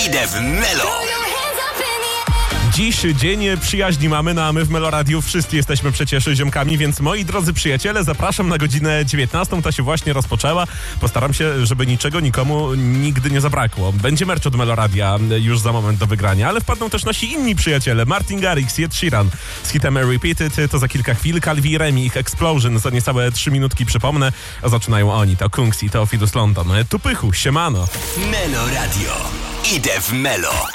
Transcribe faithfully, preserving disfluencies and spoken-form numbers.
Idę w Melo. Dziś dzień przyjaźni mamy, no a my w Melo Radiu wszyscy jesteśmy przecież ziomkami, więc moi drodzy przyjaciele, zapraszam na godzinę dziewiętnastą, ta się właśnie rozpoczęła. Postaram się, żeby niczego nikomu nigdy nie zabrakło. Będzie merch od Melo Radia już za moment do wygrania, ale wpadną też nasi inni przyjaciele. Martin Garrix, Ed Sheeran z hitem Repeated, to za kilka chwil. Calvi i Remi, ich Explosion, za niecałe trzy minutki przypomnę. A zaczynają oni, to Kungs i Teofilus London. Tu Pychu, siemano. Melo Radio. Idę w Melo.